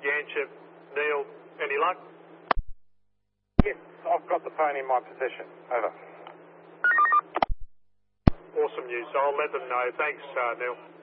Yanchep, Neil, any luck? Yes, I've got the phone in my possession. Over. Awesome news. I'll let them know. Thanks, Neil.